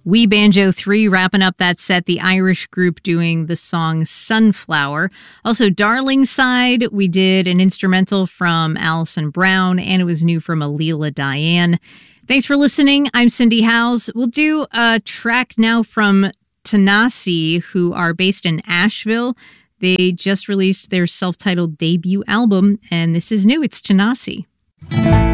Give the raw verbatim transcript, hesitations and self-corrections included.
We Banjo three wrapping up that set, the Irish group doing the song Sunflower. Also, Darling Side, we did an instrumental from Alison Brown, and it was new from Alila Diane. Thanks for listening. I'm Cindy Howes. We'll do a track now from Tanasi, who are based in Asheville. They just released their self-titled debut album, and this is new. It's Tanasi.